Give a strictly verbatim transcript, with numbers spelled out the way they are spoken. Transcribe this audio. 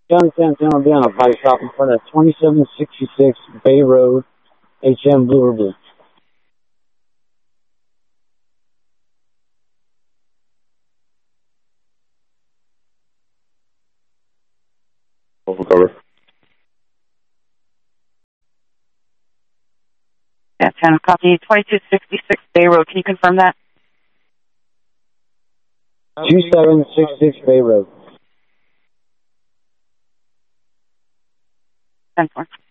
John Santana will be on a body shop in front of twenty-seven sixty-six Bay Road, H M Blue or Blue. Cover. Santana, copy. twenty-two sixty-six Bay Road. Can you confirm that? twenty-seven sixty-six Bay Road. ten four.